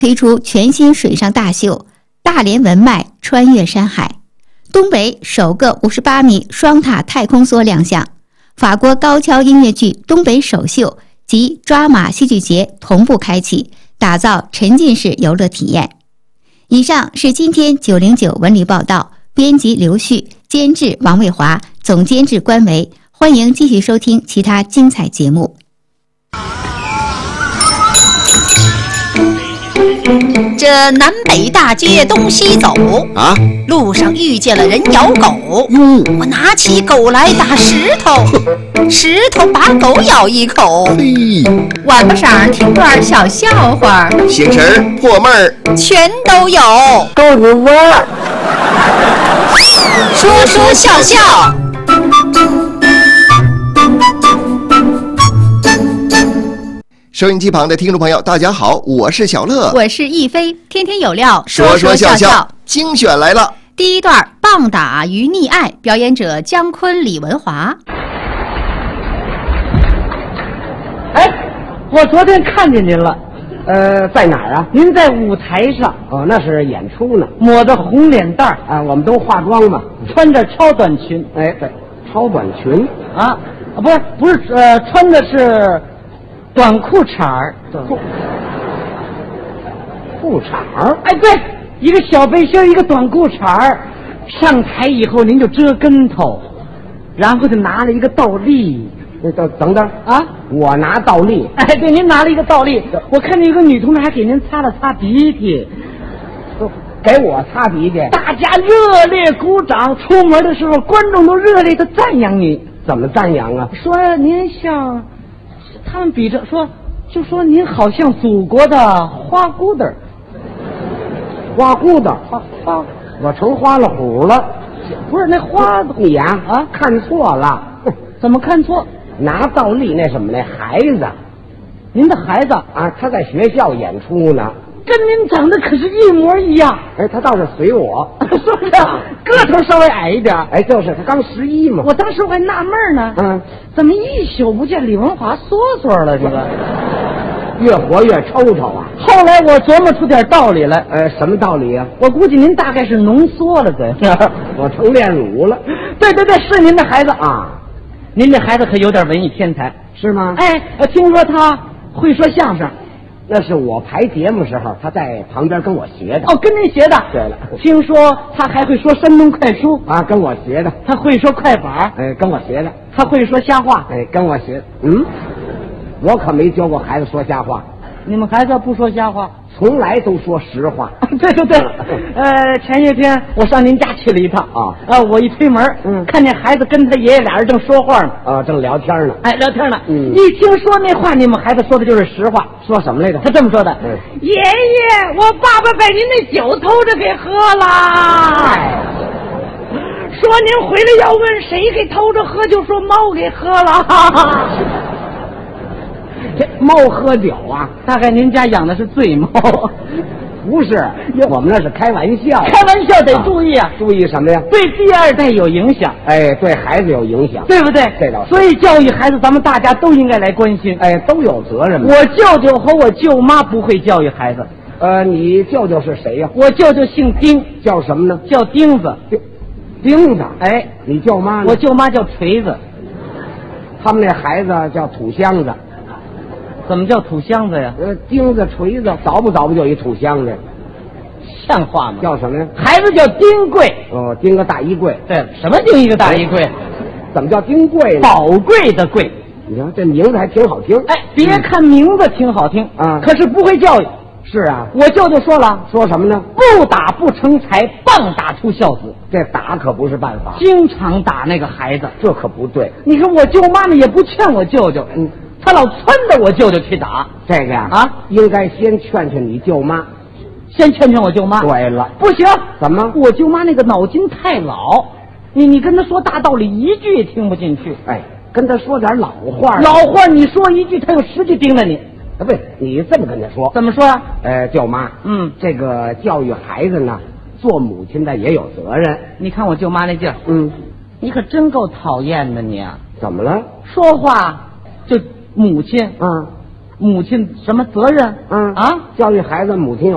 推出全新水上大秀大连文脉穿越山海，东北首个58米双塔太空梭亮相，法国高跷音乐剧东北首秀及抓马戏剧节同步开启，打造沉浸式游乐体验。以上是今天909文旅报道，编辑刘旭，监制王卫华，总监制关维。欢迎继续收听其他精彩节目。 这南北大街东西走啊， 路上遇见了人咬狗，我拿起狗来打石头，石头把狗咬一口。 晚不晌听段小笑话， 醒神破闷儿全都有。 逗你玩儿， 说说笑笑。 收音机旁的听众朋友，大家好，我是小乐， 我是亦菲，天天有料， 说说笑笑，精选来了。 第一段棒打与溺爱，表演者姜昆、李文华。 哎，我昨天看见您了， 在哪儿啊？ 您在舞台上， 哦，那是演出呢。 抹着红脸蛋儿啊，我们都化妆嘛， 穿着超短裙。 哎，对，超短裙啊，不是，穿的是短裤衩儿。 裤衩儿？ 哎，对，一个小背心，一个短裤衩儿。上台以后您就遮跟头，然后就拿了一个倒立。 等等啊！ 我拿倒立。 哎，对，您拿了一个倒立。我看见有个女同志还给您擦了擦鼻涕， 给我擦鼻涕。 大家热烈鼓掌。出门的时候，观众都热烈的赞扬你。 怎么赞扬啊？ 说您像，他们比着说，就说您好像祖国的花骨朵儿。 花骨朵儿， 花， 我成花了虎了。 不是那花， 你呀啊，看错了。 怎么看错？ 拿倒立那什么那孩子， 您的孩子啊，他在学校演出呢， 跟您长得可是一模一样。 哎，他倒是随我， 是不是？个头稍微矮一点。 哎，就是他刚11嘛。 我当时我还纳闷呢，怎么一宿不见李文华缩缩了？这个越活越抽抽啊。 后来我琢磨出点道理来。 什么道理啊？ 我估计您大概是浓缩了在我成炼乳了。 对，是您的孩子啊。 您这孩子可有点文艺天才， 是吗？ 哎，听说他会说相声， 那是我排节目时候，他在旁边跟我学的。 哦，跟您学的。 对了， 听说他还会说山东快书啊，跟我学的。 他会说快板， 哎，跟我学的。 他会说瞎话， 哎，跟我学。我可没教过孩子说瞎话。 你们孩子不说瞎话， 从来都说实话。 对，前些天我上您家去了一趟啊， 我一推门，看见孩子跟他爷爷俩人正说话呢， 啊，正聊天呢。 哎，聊天呢。一听说那话，你们孩子说的就是实话。 说什么来着？ 他这么说的：爷爷，我爸爸把您那酒偷着给喝了。说您回来要问谁给偷着喝，就说猫给喝了。 这猫喝酒啊？ 大概您家养的是醉猫。 不是，我们那是开玩笑。 开玩笑得注意啊！ 注意什么呀？ 对第二代有影响。 哎，对孩子有影响， 对不对？ 这倒是。 所以教育孩子，咱们大家都应该来关心。 哎，都有责任。 我舅舅和我舅妈不会教育孩子。 你舅舅是谁呀？ 我舅舅姓丁， 叫什么呢？ 叫钉子。 钉子。 哎， 你舅妈呢？ 我舅妈叫锤子。 他们那孩子叫土箱子。 怎么叫土箱子呀？ 钉子、锤子，早不就一土箱子， 像话吗？ 叫什么呀？ 孩子叫丁贵。 哦，钉个大衣柜。 对，什么钉一个大衣柜？ 怎么叫丁贵呢？ 宝贵的贵。 你看这名字还挺好听。 哎，别看名字挺好听啊， 可是不会教育。 是啊， 我舅舅说了， 说什么呢？ 不打不成才，棒打出孝子。 这打可不是办法， 经常打那个孩子， 这可不对。 你看我舅妈呢也不劝我舅舅，他老撺掇我舅舅去打。 这个呀啊， 应该先劝劝你舅妈， 先劝劝我舅妈。 对了， 不行， 怎么？ 我舅妈那个脑筋太老，你跟他说大道理一句也听不进去。 哎，跟他说点老话。 老话你说一句，他有10句盯着你。 不，你这么跟他说。 怎么说啊？ 舅妈，这个教育孩子呢，做母亲的也有责任。 你看我舅妈那劲儿，你可真够讨厌的你啊！ 怎么了？ 说话就母亲，母亲什么责任？ 教育孩子，母亲有